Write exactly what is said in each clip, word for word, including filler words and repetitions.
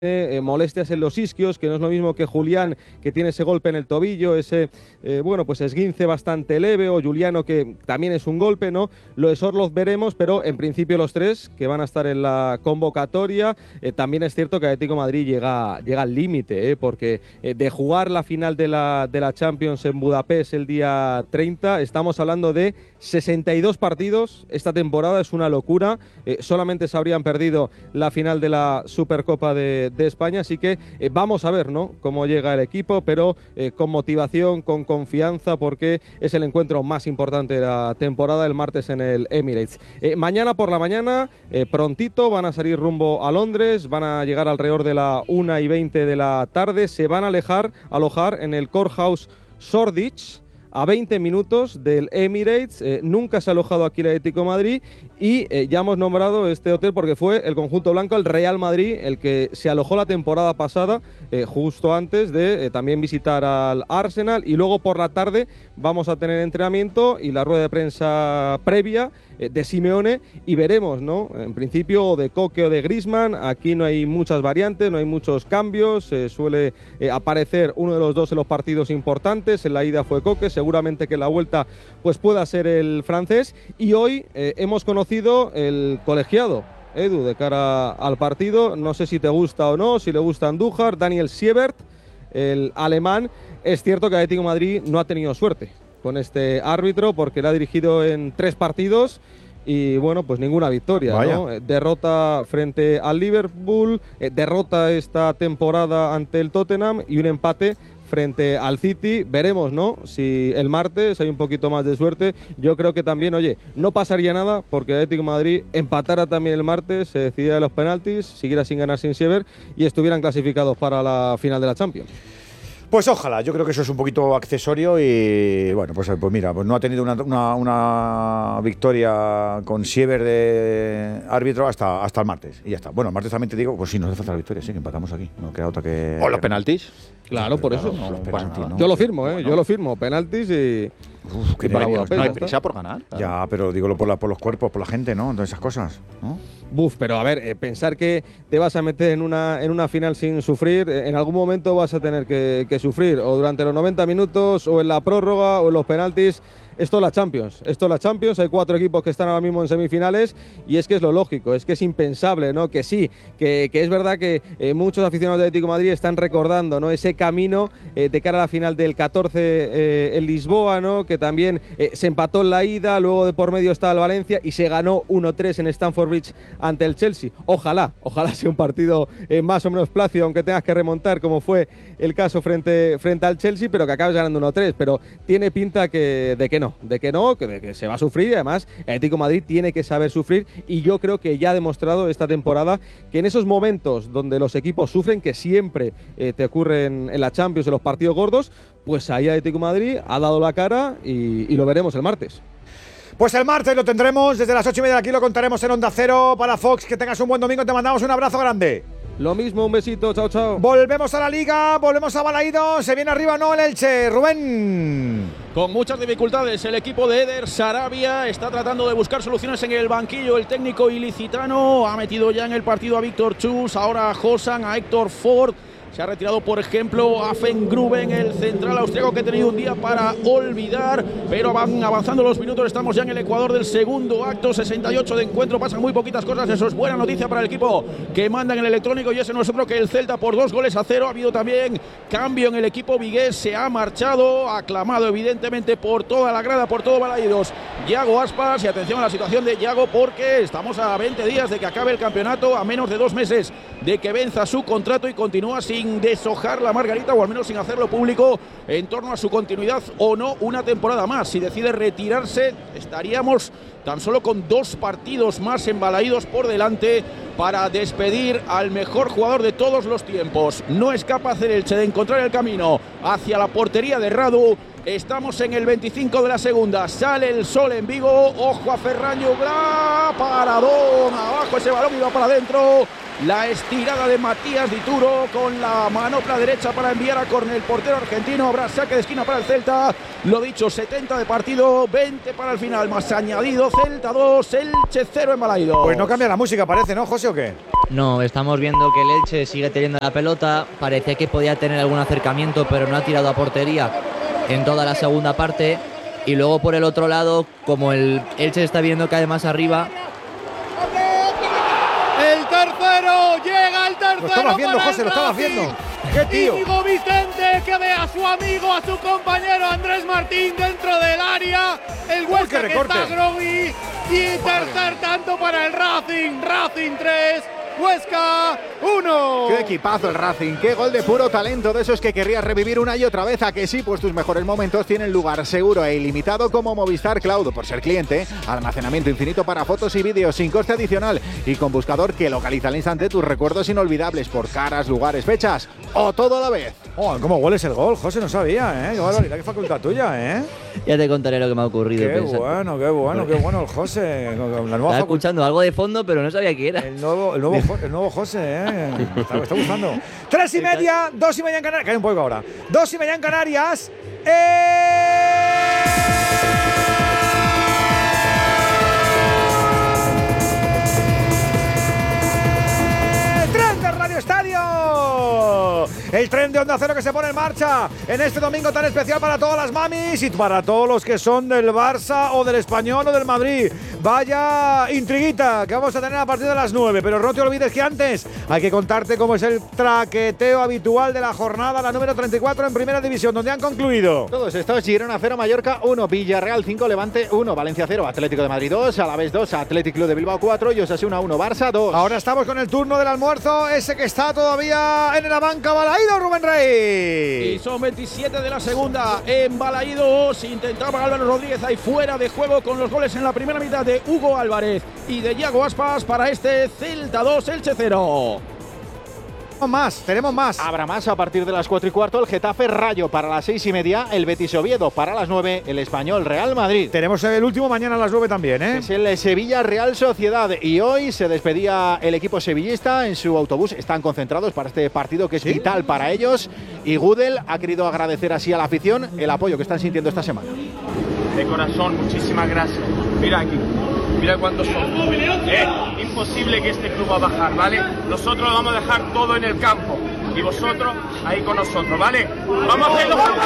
Eh, molestias en los isquios, que no es lo mismo que Julián, que tiene ese golpe en el tobillo, ese, eh, bueno, pues esguince bastante leve, o Juliano, que también es un golpe, ¿no? Lo de Sorloz veremos, pero en principio los tres que van a estar en la convocatoria. Eh, también es cierto que Atlético de Madrid llega, llega al límite, ¿eh? Porque eh, de jugar la final de la, de la Champions en Budapest el día treinta, estamos hablando de sesenta y dos partidos. Esta temporada es una locura. Eh, solamente se habrían perdido la final de la Supercopa de de España, así que eh, vamos a ver, ¿no?, cómo llega el equipo, pero eh, con motivación, con confianza, porque es el encuentro más importante de la temporada, el martes en el Emirates. Eh, mañana por la mañana, eh, prontito, van a salir rumbo a Londres, van a llegar alrededor de la una y veinte de la tarde, se van a alejar, alojar en el Courthouse Shoreditch, a veinte minutos del Emirates. Eh, nunca se ha alojado aquí el Atlético de Madrid y eh, ya hemos nombrado este hotel porque fue el conjunto blanco, el Real Madrid, el que se alojó la temporada pasada, eh, justo antes de eh, también visitar al Arsenal, y luego por la tarde vamos a tener entrenamiento y la rueda de prensa previa eh, de Simeone, y veremos, ¿no?, en principio de Koke o de Griezmann. Aquí no hay muchas variantes, no hay muchos cambios, eh, suele eh, aparecer uno de los dos en los partidos importantes. En la ida fue Koke, seguramente que en la vuelta pues pueda ser el francés, y hoy eh, hemos conocido el colegiado, Edu, de cara al partido. No sé si te gusta o no, si le gusta Andújar, Daniel Siebert, el alemán. Es cierto que Atlético de Madrid no ha tenido suerte con este árbitro porque le ha dirigido en tres partidos y bueno, pues ninguna victoria, ¿no? Derrota frente al Liverpool, eh, derrota esta temporada ante el Tottenham y un empate frente al City. Veremos, ¿no?, si el martes hay un poquito más de suerte. Yo creo que también, oye, no pasaría nada porque el Atlético de Madrid empatara también el martes, se decidiera de los penaltis, siguiera sin ganar sin Siever y estuvieran clasificados para la final de la Champions. Pues ojalá, yo creo que eso es un poquito accesorio y bueno, pues, pues mira, pues no ha tenido una, una, una victoria con Siever de árbitro hasta, hasta el martes y ya está. Bueno, el martes también te digo, pues sí, nos hace falta la victoria, sí, que empatamos aquí, no queda otra que... ¿O los penaltis? Claro, por eso. No, los penaltis, ¿no? Yo lo firmo, ¿eh? Yo lo firmo, penaltis y... Uf, y para Budapest, no hay ya prisa está. por ganar. Claro. Ya, pero digo por, la, por los cuerpos, por la gente, ¿no? Todas esas cosas, ¿no? Buf, pero a ver, eh, pensar que te vas a meter en una, en una final sin sufrir, eh, en algún momento vas a tener que, que sufrir, o durante los noventa minutos, o en la prórroga, o en los penaltis. Esto es la Champions, esto es la Champions, hay cuatro equipos que están ahora mismo en semifinales y es que es lo lógico, es que es impensable, ¿no? Que sí, que, que es verdad que eh, muchos aficionados de Atlético de Madrid están recordando, ¿no?, ese camino eh, de cara a la final del catorce eh, en Lisboa, ¿no?, que también eh, se empató en la ida, luego de por medio estaba el Valencia y se ganó uno tres en Stamford Bridge ante el Chelsea. Ojalá, ojalá sea un partido eh, más o menos plácido, aunque tengas que remontar como fue el caso frente, frente al Chelsea, pero que acabes ganando uno tres, pero tiene pinta que, de que no. de que no, que, de que se va a sufrir, y además el Atlético de Madrid tiene que saber sufrir, y yo creo que ya ha demostrado esta temporada que en esos momentos donde los equipos sufren, que siempre eh, te ocurren en la Champions, en los partidos gordos, pues ahí el Atlético de Madrid ha dado la cara y, y lo veremos el martes. Pues el martes lo tendremos, desde las ocho y media aquí lo contaremos en Onda Cero para Fox. Que tengas un buen domingo, te mandamos un abrazo grande. Lo mismo, un besito, chao, chao. Volvemos a la Liga, volvemos a Balaídos, se viene arriba, ¿no?, el Elche, Rubén. Con muchas dificultades el equipo de Eder Sarabia está tratando de buscar soluciones en el banquillo. El técnico ilicitano ha metido ya en el partido a Víctor Chus, ahora a Josan, a Héctor Ford. Se ha retirado, por ejemplo, a Fengruben, el central austriaco, que ha tenido un día para olvidar, pero van avanzando los minutos. Estamos ya en el Ecuador del segundo acto, sesenta y ocho de encuentro, pasan muy poquitas cosas. Eso es buena noticia para el equipo que manda en el electrónico, y ese no es otro que el Celta por dos goles a cero. Ha habido también cambio en el equipo vigués, se ha marchado, aclamado evidentemente por toda la grada, por todo Balaídos, Yago Aspas. Y atención a la situación de Yago, porque estamos a veinte días de que acabe el campeonato, a menos de dos meses de que venza su contrato, y continúa sin deshojar la margarita, o al menos sin hacerlo público, en torno a su continuidad o no una temporada más. Si decide retirarse, estaríamos tan solo con dos partidos más en Balaídos por delante para despedir al mejor jugador de todos los tiempos. No es capaz el Elche de encontrar el camino hacia la portería de Radu. Estamos en el veinticinco de la segunda, sale el sol en Vigo, ojo a Ferran Llugrà, paradón, abajo ese balón, iba para adentro, La estirada de Matías Dituro con la manopla derecha para enviar a córner el portero argentino. Habrá saque de esquina para el Celta. Lo dicho, setenta de partido, veinte para el final, más añadido. Celta dos, Elche cero en Balaídos. Pues no cambia la música, parece, ¿no, José, o qué? No, estamos viendo que el Elche sigue teniendo la pelota. Parecía que podía tener algún acercamiento, pero no ha tirado a portería en toda la segunda parte. Y luego por el otro lado, como el Elche está viendo que además arriba. El tercero, llega el tercero. Lo estaba haciendo, para José, lo estaba haciendo. ¡Qué tío! Íñigo Vicente, que ve a su amigo, a su compañero Andrés Martín dentro del área. El Huesca que está groggy. Y tercer tanto para el Racing. Racing tres, Huesca uno. Qué equipazo el Racing, qué gol de puro talento, de esos que querrías revivir una y otra vez. A que sí, pues tus mejores momentos tienen lugar seguro e ilimitado como Movistar Cloud. Por ser cliente, almacenamiento infinito para fotos y vídeos sin coste adicional y con buscador que localiza al instante tus recuerdos inolvidables por caras, lugares, fechas o todo a la vez. Oh, ¿cómo hueles el gol, José? No sabía, ¿eh? Qué barbaridad, qué facultad tuya, ¿eh? Ya te contaré lo que me ha ocurrido. Qué pensando. bueno, qué bueno, qué bueno el José. La nueva Estaba facu- escuchando algo de fondo, pero no sabía qué era. El nuevo, el nuevo, Jo- el nuevo José, ¿eh? Me está, me está gustando. Tres y media, dos y media en Canarias. Cae un poco ahora. Dos y media en Canarias. ¡Eh! ¡Tren de Radio Estadio! El tren de Onda Cero que se pone en marcha en este domingo tan especial para todas las mamis y para todos los que son del Barça o del Español o del Madrid. Vaya intriguita que vamos a tener a partir de las nueve, pero no te olvides que antes hay que contarte cómo es el traqueteo habitual de la jornada, la número treinta y cuatro en Primera División, donde han concluido. Todos estos: Girona cero, Mallorca uno, Villarreal cinco, Levante uno, Valencia cero, Atlético de Madrid dos, Alavés dos, Athletic Club de Bilbao cuatro y Osasuna uno, Barça dos. Ahora estamos con el turno del almuerzo, ese que está todavía en la banca. Balaídos, Rubén Rey. Y son veintisiete de la segunda en Balaídos. Intentaba Álvaro Rodríguez ahí fuera de juego con los goles en la primera mitad de Hugo Álvarez y de Yago Aspas para este Celta dos, Elche cero. Tenemos más, tenemos más. Habrá más a partir de las cuatro y cuarto. El Getafe Rayo para las seis y media. El Betis Oviedo para las nueve. El Español Real Madrid. Tenemos el último mañana a las nueve también, ¿eh? Es el Sevilla Real Sociedad. Y hoy se despedía el equipo sevillista en su autobús. Están concentrados para este partido que es ¿Sí? vital para ellos. Y Gudel ha querido agradecer así a la afición el apoyo que están sintiendo esta semana. De corazón, muchísimas gracias. Mira aquí, mira cuántos son. Es imposible que este club va a bajar, ¿vale? Nosotros lo vamos a dejar todo en el campo y vosotros ahí con nosotros, ¿vale? Vamos a hacerlo juntos.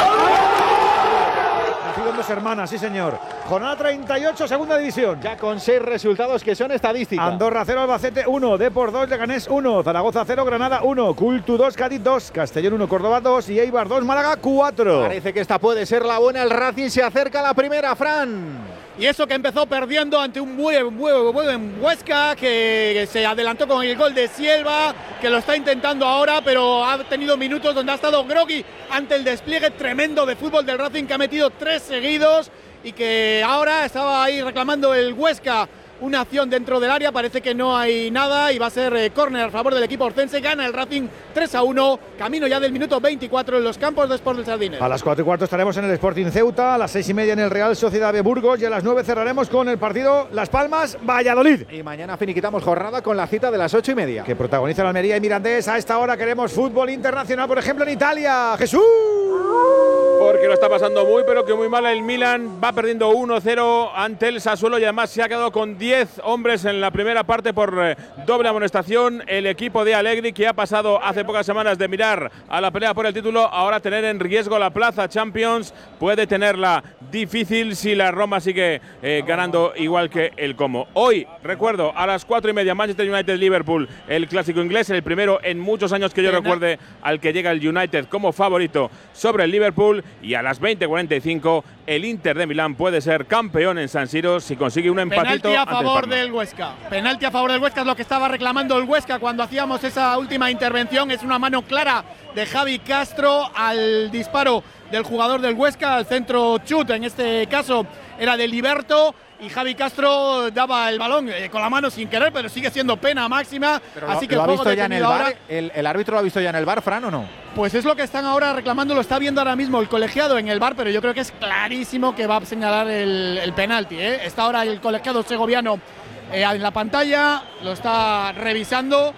Nacido en Dos Hermanas, sí señor. Jornada treinta y ocho, segunda división. Ya con seis resultados que son estadísticas. Andorra cero, Albacete uno, Depor dos, Leganés uno, Zaragoza cero, Granada uno, Cultu dos, Cádiz dos, Castellón uno, Córdoba dos y Eibar dos, Málaga cuatro. Parece que esta puede ser la buena. El Racing se acerca a la primera, Fran. Y eso que empezó perdiendo ante un muy buen, buen Huesca, que se adelantó con el gol de Sielva, que lo está intentando ahora, pero ha tenido minutos donde ha estado groggy ante el despliegue tremendo de fútbol del Racing, que ha metido tres seguidos y que ahora estaba ahí reclamando el Huesca una acción dentro del área. Parece que no hay nada y va a ser eh, córner a favor del equipo orcense. Gana el Racing tres a uno, camino ya del minuto veinticuatro en los campos de Sport del Sardines. A las cuatro y cuarto estaremos en el Sporting Ceuta, a las seis y media en el Real Sociedad de Burgos y a las nueve cerraremos con el partido Las Palmas Valladolid, Y mañana finiquitamos jornada con la cita de las ocho y media. que protagoniza la Almería y Mirandés. A esta hora queremos fútbol internacional, por ejemplo en Italia. ¡Jesús! Porque lo está pasando muy, pero que muy mal el Milan. Va perdiendo uno cero ante el Sassuolo y además se ha quedado con diez hombres en la primera parte por eh, doble amonestación. El equipo de Allegri, que ha pasado hace pocas semanas de mirar a la pelea por el título, ahora tener en riesgo la plaza Champions, puede tenerla difícil si la Roma sigue eh, ganando igual que el Como. Hoy, recuerdo, a las cuatro y media, Manchester United-Liverpool, el clásico inglés, el primero en muchos años que yo recuerde al que llega el United como favorito sobre el Liverpool. Y a las veinte cuarenta y cinco el Inter de Milán puede ser campeón en San Siro si consigue un empatito. Penalti a ante el favor Parma. del Huesca. Penalti a favor del Huesca es lo que estaba reclamando el Huesca cuando hacíamos esa última intervención. Es una mano clara de Javi Castro al disparo del jugador del Huesca, al centro chut, en este caso era de Liberto. Y Javi Castro daba el balón eh, con la mano sin querer, pero sigue siendo pena máxima. Pero así lo, que lo el ha juego visto ya en el detenido bar. ahora. El, el árbitro lo ha visto ya en el bar, Fran, ¿o no? Pues es lo que están ahora reclamando, lo está viendo ahora mismo el colegiado en el bar, pero yo creo que es clarísimo que va a señalar el, el penalti. ¿eh? Está ahora el colegiado segoviano eh, en la pantalla, lo está revisando.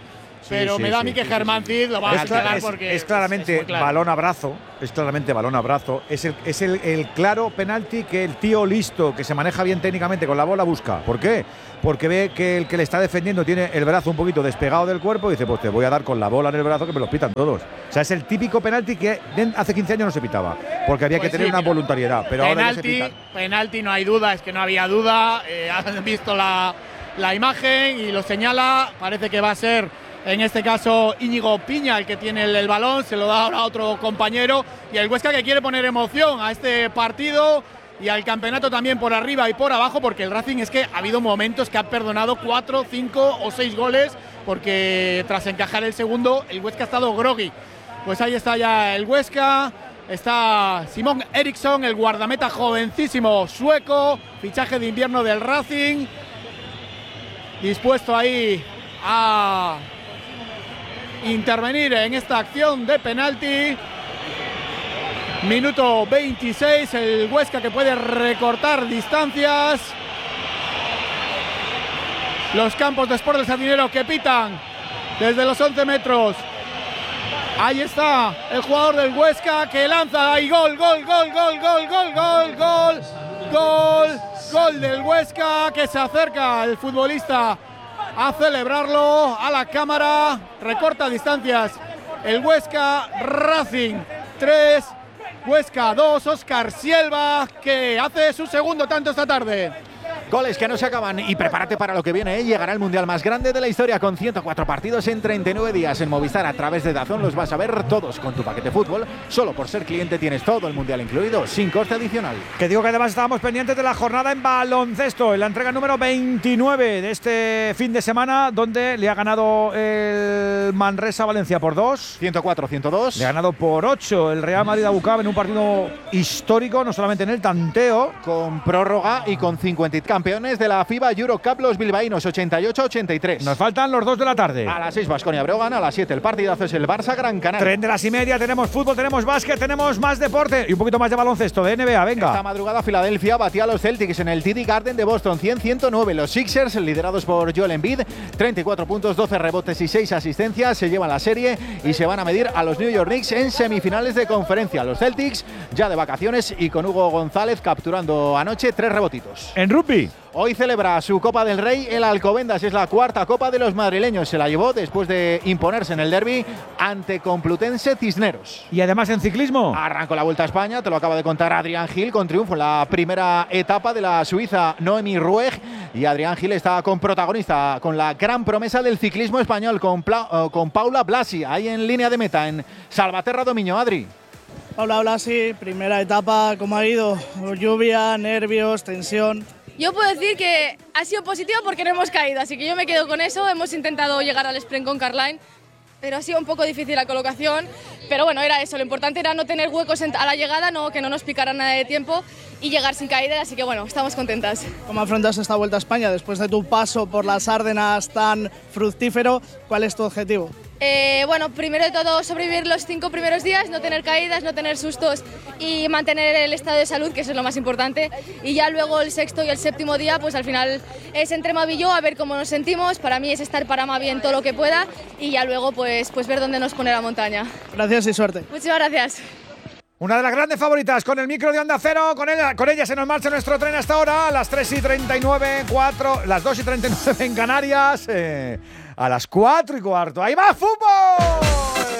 pero sí, me da sí, a mí que sí, Germán sí, sí. Cid lo va a Es, castigar es- porque es claramente es muy claro. balón a brazo, es claramente balón a brazo. Es, el, es el, el claro penalti que el tío listo, que se maneja bien técnicamente con la bola, busca. ¿Por qué? Porque ve que el que le está defendiendo tiene el brazo un poquito despegado del cuerpo y dice, pues te voy a dar con la bola en el brazo que me los pitan todos. O sea, es el típico penalti que hace quince años no se pitaba, porque había Pues que tener sí, una mira, voluntariedad. Pero ahora ya se penalti, pitan. penalti, no hay duda, es que no había duda. Eh, han visto la, la imagen y lo señala. Parece que va a ser, en este caso, Íñigo Piña el que tiene el, el balón. Se lo da ahora a otro compañero. Y el Huesca que quiere poner emoción a este partido y al campeonato también por arriba y por abajo, porque el Racing es que ha habido momentos que ha perdonado cuatro, cinco o seis goles, porque tras encajar el segundo, el Huesca ha estado groggy. Pues ahí está ya el Huesca. Está Simón Eriksson, el guardameta jovencísimo sueco, fichaje de invierno del Racing, dispuesto ahí a intervenir en esta acción de penalti. Minuto veintiséis, el Huesca que puede recortar distancias. Los campos de Sport del Sardinero que pitan desde los once metros. Ahí está el jugador del Huesca que lanza y gol, gol, gol, gol, gol, gol, gol, gol, gol, gol del Huesca, que se acerca el futbolista a celebrarlo a la cámara. Recorta distancias el Huesca. Racing tres, Huesca dos. Óscar Sielva, que hace su segundo tanto esta tarde. Goles que no se acaban y prepárate para lo que viene, ¿eh? Llegará el Mundial más grande de la historia con ciento cuatro partidos en treinta y nueve días en Movistar. A través de DAZN los vas a ver todos con tu paquete fútbol. Solo por ser cliente tienes todo el Mundial incluido, sin coste adicional. Que digo que además estábamos pendientes de la jornada en baloncesto, en la entrega número veintinueve de este fin de semana, donde le ha ganado el Manresa Valencia por dos. ciento cuatro ciento dos. Le ha ganado por ocho el Real Madrid a Bucab en un partido histórico, no solamente en el tanteo. Con prórroga y con cincuenta campeones de la FIBA Eurocup, los bilbaínos, ochenta y ocho ochenta y tres. Nos faltan los dos de la tarde. A las seis Baskonia Breogán, a las siete el partidazo es el Barça Gran Canaria. Tren de las y media, tenemos fútbol, tenemos básquet, tenemos más deporte y un poquito más de baloncesto de N B A, venga. Esta madrugada Filadelfia batía a los Celtics en el T D Garden de Boston, cien a ciento nueve. Los Sixers, liderados por Joel Embiid, treinta y cuatro puntos, doce rebotes y seis asistencias, se llevan la serie y se van a medir a los New York Knicks en semifinales de conferencia. Los Celtics ya de vacaciones y con Hugo González capturando anoche tres rebotitos. En rugby. Hoy celebra su Copa del Rey el Alcobendas, es la cuarta Copa de los madrileños. Se la llevó después de imponerse en el derbi ante Complutense Cisneros. Y además en ciclismo. Arrancó la Vuelta a España, te lo acaba de contar Adrián Gil, con triunfo en la primera etapa de la suiza Noemi Rueg. Y Adrián Gil está con protagonista, con la gran promesa del ciclismo español, con, Pla- con Paula Blasi, ahí en línea de meta, en Salvaterra Domiño. Adri. Paula Blasi, primera etapa, ¿cómo ha ido? Lluvia, nervios, tensión. Yo puedo decir que ha sido positivo porque no hemos caído, así que yo me quedo con eso. Hemos intentado llegar al sprint con Carline, pero ha sido un poco difícil la colocación. Pero bueno, era eso, lo importante era no tener huecos a la llegada, no, que no nos picara nada de tiempo y llegar sin caída, así que bueno, estamos contentas. ¿Cómo afrontas esta Vuelta a España después de tu paso por las Árdenas tan fructífero? ¿Cuál es tu objetivo? Eh, bueno, primero de todo sobrevivir los cinco primeros días, no tener caídas, no tener sustos y mantener el estado de salud, que eso es lo más importante. Y ya luego el sexto y el séptimo día, pues al final es entre Mavi y yo, a ver cómo nos sentimos. Para mí es estar para Mavi en todo lo que pueda y ya luego pues, pues ver dónde nos pone la montaña. Gracias y suerte. Muchísimas gracias. Una de las grandes favoritas con el micro de Onda Cero, con ella, con ella se nos marcha nuestro tren hasta ahora, a las tres y treinta y nueve, cuatro, las dos y treinta y nueve en Canarias, eh, a las cuatro y cuarto. ¡Ahí va fútbol!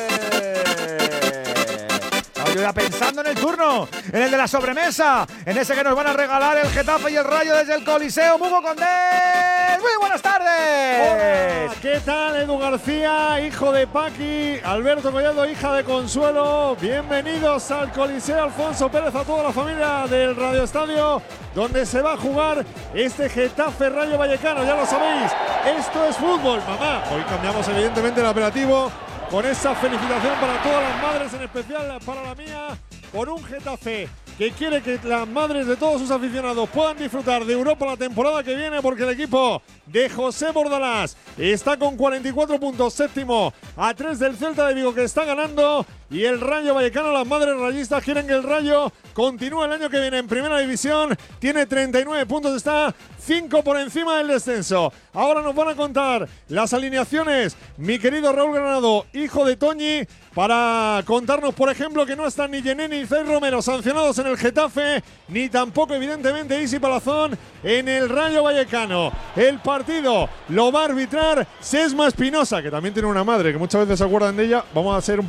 Estaba yo ya pensando en el turno, en el de la sobremesa, en ese que nos van a regalar el Getafe y el Rayo desde el Coliseo. Mugo Condés, muy buenas tardes. Hola, ¿qué tal? Edu García, hijo de Paqui, Alberto Collado, hija de Consuelo. Bienvenidos al Coliseo Alfonso Pérez, a toda la familia del Radio Estadio, donde se va a jugar este Getafe Rayo Vallecano. Ya lo sabéis, esto es fútbol, mamá. Hoy cambiamos evidentemente el apelativo con esa felicitación para todas las madres, en especial para la mía, por un Getafe que quiere que las madres de todos sus aficionados puedan disfrutar de Europa la temporada que viene, porque el equipo de José Bordalás está con cuarenta y cuatro puntos, séptimo, a tres del Celta de Vigo, que está ganando, y el Rayo Vallecano, las madres rayistas quieren que el Rayo continúe el año que viene en Primera División, tiene treinta y nueve puntos, está cinco por encima del descenso. Ahora nos van a contar las alineaciones mi querido Raúl Granado, hijo de Toñi, para contarnos, por ejemplo, que no están ni Yené ni Zay Romero sancionados en el Getafe, ni tampoco, evidentemente, Isi Palazón en el Rayo Vallecano. El partido lo va a arbitrar Sesma Espinosa, que también tiene una madre, que muchas veces se acuerdan de ella. Vamos a hacer un